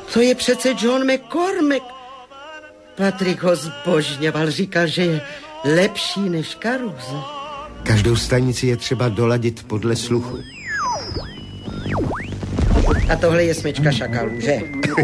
To je přece John McCormack. Patrik ho zbožňoval, říkal, že je lepší než Karuze. Každou stanici je třeba doladit podle sluchu. A tohle je smečka šakalů, že?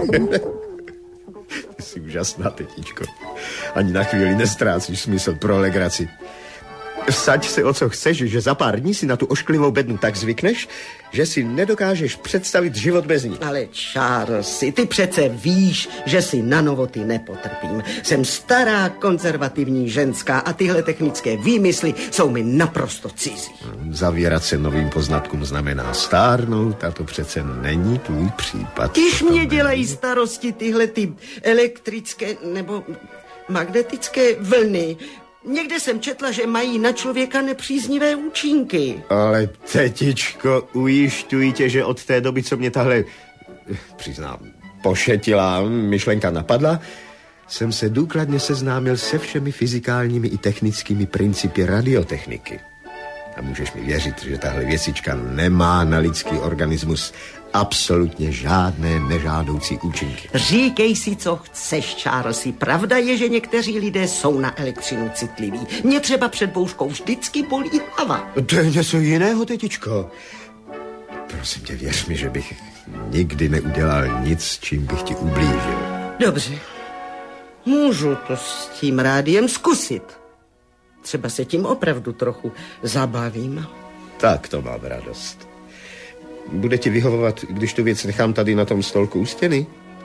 Jsi úžasná, tetičko. Ani na chvíli nestrácíš smysl pro legraci. Vsaď se o co chceš, že za pár dní si na tu ošklivou bednu tak zvykneš, že si nedokážeš představit život bez ní. Ale Charlesy, ty přece víš, že si na novoty nepotrpím. Jsem stará, konzervativní ženská a tyhle technické výmysly jsou mi naprosto cizí. Zavírat se novým poznatkům znamená stárnout a to přece není tvůj případ. Tyž mě dělají starosti tyhle ty elektrické nebo magnetické vlny. Někde jsem četla, že mají na člověka nepříznivé účinky. Ale tetičko, ujišťuji tě, že od té doby, co mě tahle, přiznám, pošetilá myšlenka napadla, jsem se důkladně seznámil se všemi fyzikálními i technickými principy radiotechniky. A můžeš mi věřit, že tahle věcička nemá na lidský organismus absolutně žádné nežádoucí účinky. Říkej si, co chceš, Charlesy. Pravda je, že někteří lidé jsou na elektřinu citliví. Mě třeba před bouřkou vždycky bolí hlava. To je něco jiného, tetičko. Prosím tě, věř mi, že bych nikdy neudělal nic, čím bych ti ublížil. Dobře. Můžu to s tím rádiem zkusit. Třeba se tím opravdu trochu zabavím. Tak to mám radost. Bude ti vyhovovat, když tu věc nechám tady na tom stolku u stěny?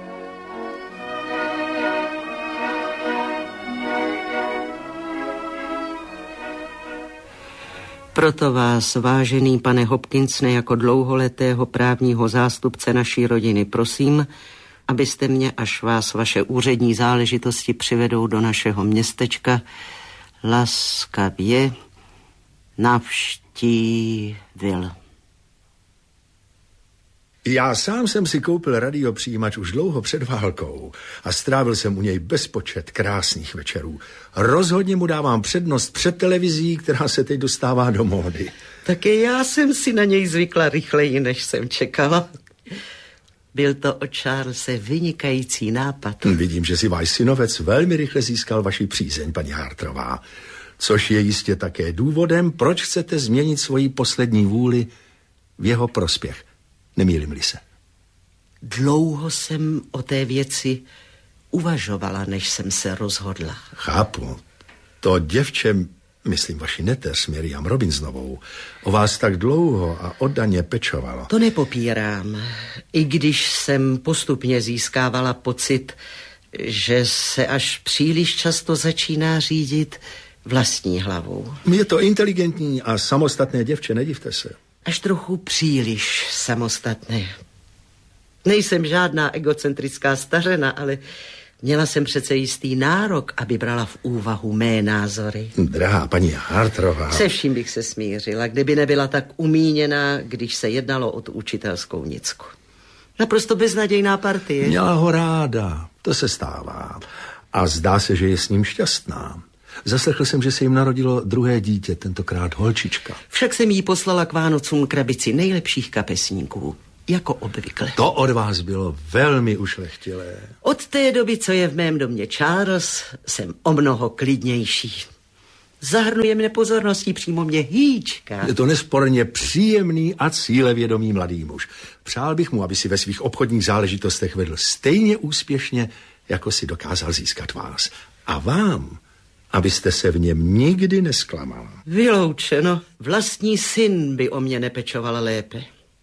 Proto vás, vážený pane Hopkinsne, jako dlouholetého právního zástupce naší rodiny, prosím, abyste mě, až vás vaše úřední záležitosti přivedou do našeho městečka, laskavě navštívil. Já sám jsem si koupil radiopřijímač už dlouho před válkou a strávil jsem u něj bezpočet krásných večerů. Rozhodně mu dávám přednost před televizí, která se teď dostává do módy. Také já jsem si na něj zvykla rychleji, než jsem čekala. Byl to od Charlese vynikající nápad. Vidím, že si váš synovec velmi rychle získal vaši přízeň, paní Hartrová. Což je jistě také důvodem, proč chcete změnit svoji poslední vůli v jeho prospěch. Nemýlím-li se. Dlouho jsem o té věci uvažovala, než jsem se rozhodla. Chápu. To děvče, myslím vaši neteř Miriam Robinsonovou, o vás tak dlouho a oddaně pečovalo. To nepopírám. I když jsem postupně získávala pocit, že se až příliš často začíná řídit vlastní hlavou. Je to inteligentní a samostatné děvče, nedivte se. Až trochu příliš samostatné. Nejsem žádná egocentrická stařena, ale měla jsem přece jistý nárok, aby brala v úvahu mé názory. Drahá paní Hartrová. Se vším bych se smířila, kdyby nebyla tak umíněná, když se jednalo o tu učitelskou Nicku. Naprosto beznadějná partie. Měla ho ráda, to se stává. A zdá se, že je s ním šťastná. Zaslechl jsem, že se jim narodilo druhé dítě, tentokrát holčička. Však jsem jí poslala k Vánocům krabici nejlepších kapesníků, jako obvykle. To od vás bylo velmi ušlechtilé. Od té doby, co je v mém domě Charles, jsem o mnoho klidnější. Zahrnuje mne pozorností přímo mě hýčka. Je to nesporně příjemný a cílevědomý mladý muž. Přál bych mu, aby si ve svých obchodních záležitostech vedl stejně úspěšně, jako si dokázal získat vás. A vám, abyste se v něm nikdy nesklamala. Vyloučeno. Vlastní syn by o mě nepečoval lépe.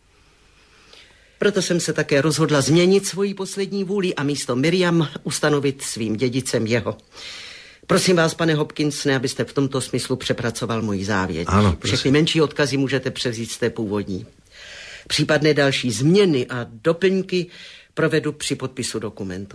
Proto jsem se také rozhodla změnit svoji poslední vůli a místo Miriam ustanovit svým dědicem jeho. Prosím vás, pane Hopkinsne, abyste v tomto smyslu přepracoval můj závěť. Ano, všechny menší odkazy můžete převzít z té původní. Případné další změny a doplňky provedu při podpisu dokumentu.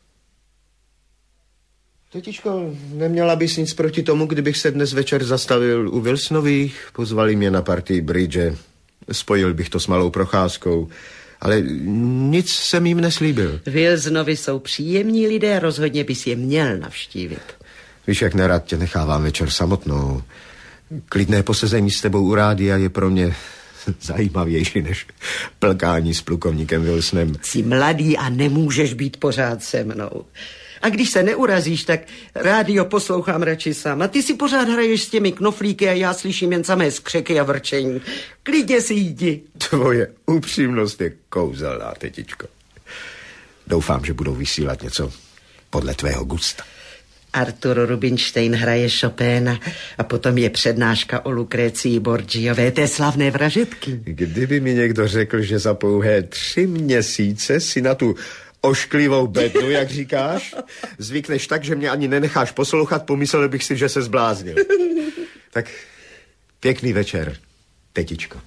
Tetičko, neměla bys nic proti tomu, kdybych se dnes večer zastavil u Wilsonových, pozvali mě na partii bridge, spojil bych to s malou procházkou, ale nic jsem jim neslíbil. Wilsonovi jsou příjemní lidé, rozhodně bys je měl navštívit. Víš, jak nerad tě nechávám večer samotnou. Klidné posezení s tebou u rádia je pro mě zajímavější než plkání s plukovníkem Wilsonem. Jsi mladý a nemůžeš být pořád se mnou. A když se neurazíš, tak rádio poslouchám radši sám. A ty si pořád hraješ s těmi knoflíky a já slyším jen samé skřeky a vrčení. Klidně si jdi. Tvoje upřímnost je kouzelná, tetičko. Doufám, že budou vysílat něco podle tvého gusta. Artur Rubinstein hraje Chopina a potom je přednáška o Lukrécii Borgiové, té slavné vražedky. Kdyby mi někdo řekl, že za pouhé 3 měsíce si na tu ošklivou bednu, jak říkáš, zvykneš tak, že mě ani nenecháš poslouchat, pomyslel bych si, že se zbláznil. Tak pěkný večer, tetičko.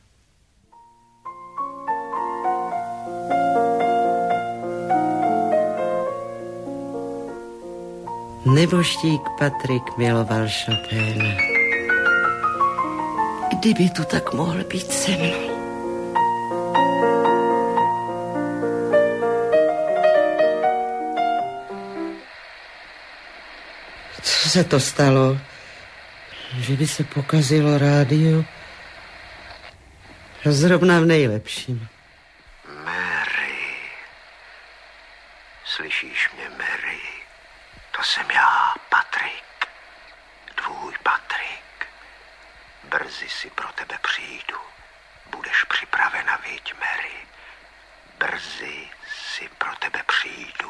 Nebožtík Patrik miloval Chopina. Kdyby tu tak mohl být se mnou. Co se to stalo? Že by se pokazilo rádio? Zrovna v nejlepším. Mary. Slyšíš mě, Mary? To jsem já, Patrik. Tvůj Patrik. Brzy si pro tebe přijdu. Budeš připravena, viď, Mary? Brzy si pro tebe přijdu.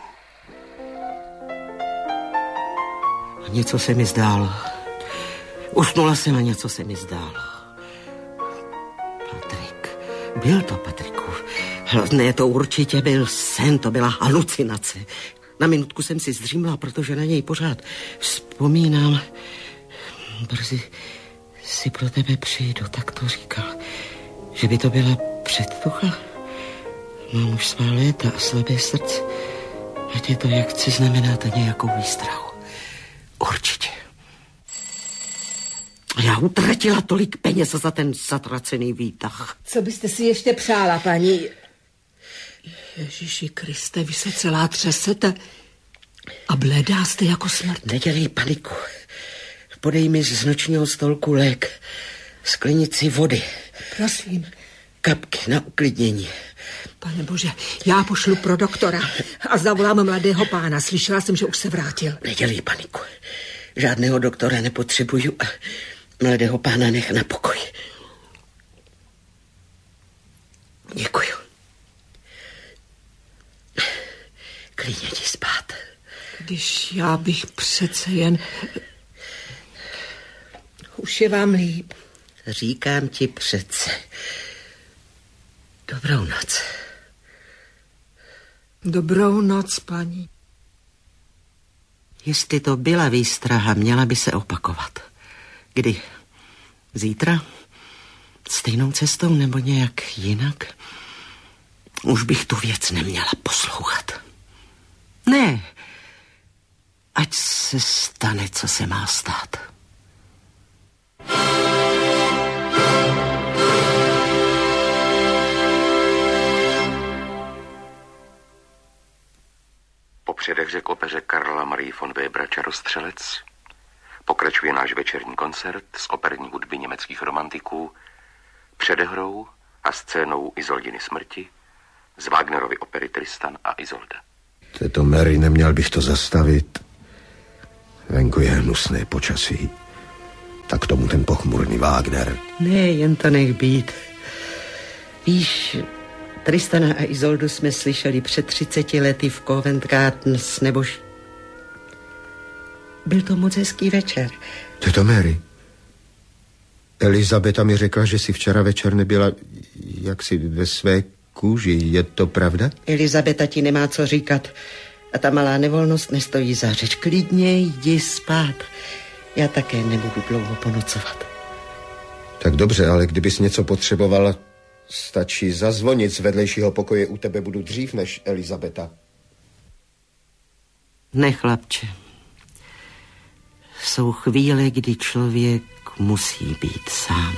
Něco se mi zdálo. Usnula jsem a něco se mi zdálo. Patrik. Byl to Patrikův. Ne, to určitě byl sen, to byla halucinace. Na minutku jsem si zdřímla, protože na něj pořád vzpomínám. Brzy si pro tebe přijdu, tak to říkal. Že by to byla předtucha. Mám už svá léta a slabé srdce. Ať je to, jak chci, znamená to nějakou výstrahu. Určitě. Já utratila tolik peněz za ten zatracený výtah. Co byste si ještě přála, paní? Ježíši Kriste, vy se celá třesete a bledá jste jako smrt. Nedělej paniku. Podej mi z nočního stolku lék, sklenici vody. Prosím. Kapky na uklidnění. Pane Bože, já pošlu pro doktora a zavolám mladého pána. Slyšela jsem, že už se vrátil. Nedělej paniku. Žádného doktora nepotřebuju a mladého pána nech na pokoji. Děkuju. Klidně ti spát. Když já bych přece jen... Už je vám líp. Říkám ti přece. Dobrou noc. Dobrou noc, paní. Jestli to byla výstraha, měla by se opakovat. Kdy? Zítra? Stejnou cestou nebo nějak jinak? Už bych tu věc neměla poslouchat. Ne. Ať se stane, co se má stát. Po předehře k opeře Karla Marie von Webera Čarostřelec pokračuje náš večerní koncert z operní hudby německých romantiků předehrou a scénou Isoldiny smrti z Wagnerovy opery Tristan a Isolda. Této Mary, neměl bych to zastavit. Venku je hnusné počasí. Tak tomu ten pochmurný Wagner. Ne, jen to nech být. Víš, Tristana a Isoldu jsme slyšeli před 30 lety v Covent Garden s Neboží. Byl to moc hezký večer. Této Mary, Elizabeta mi řekla, že si včera večer nebyla jaksi ve své kůži. Je to pravda? Elizabeta ti nemá co říkat. A ta malá nevolnost nestojí za řeč. Klidně jdi spát. Já také nebudu dlouho ponocovat. Tak dobře, ale kdybys něco potřebovala, stačí zazvonit z vedlejšího pokoje. U tebe budu dřív než Elizabeta. Ne, chlapče. Jsou chvíle, kdy člověk musí být sám.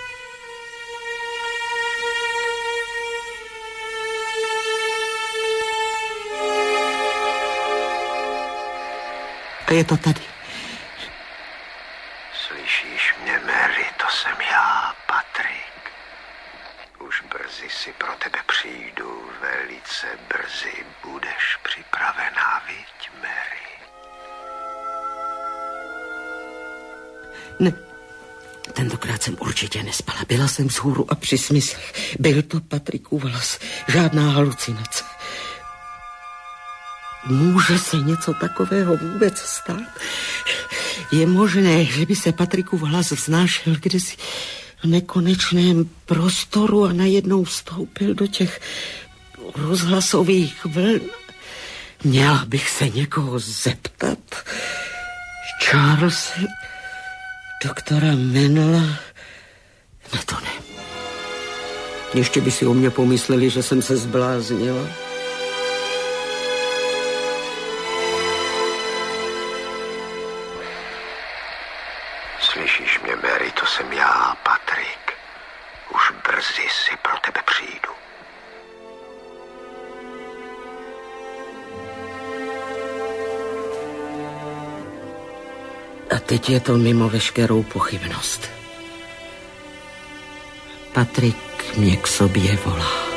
A je to tady. Slyšíš mě, Mary? To jsem já, Patrik. Budeš připravená, viď, Mary? Ne, tentokrát jsem určitě nespala. Byla jsem vzhůru a při smyslech. Byl to Patrikův hlas, žádná halucinace. Může se něco takového vůbec stát? Je možné, že by se Patrikův hlas vznášel kdysi v nekonečném prostoru a najednou vstoupil do těch rozhlasových vln? Měla bych se někoho zeptat? Charlesa, doktora Menela? Ne, to ne. Ještě by si o mě pomysleli, že jsem se zbláznila. Slyšíš mě, Mary, to jsem já, Patrik. Už brzy si pro tebe přijdu. A teď je to mimo veškerou pochybnost. Patrik mě k sobě volá.